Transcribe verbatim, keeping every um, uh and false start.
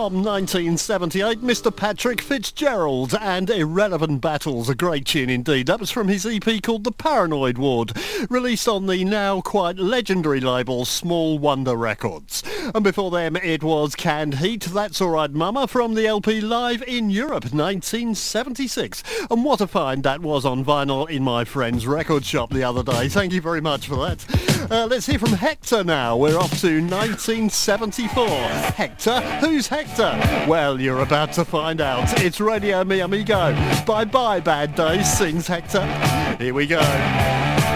From nineteen seventy-eight, Mister Patrick Fitzgerald and Irrelevant Battles, a great tune indeed. That was from his E P called The Paranoid Ward, released on the now quite legendary label Small Wonder Records. And before them it was Canned Heat, That's Alright Mama, from the L P Live in Europe, nineteen seventy-six. And what a find that was on vinyl in my friend's record shop the other day. Thank you very much for that. Uh, let's hear from Hector now. We're off to nineteen seventy-four. Hector? Who's Hector? Well, you're about to find out. It's Radio Mi Amigo. Bye-bye, Bad Days, sings Hector. Here we go.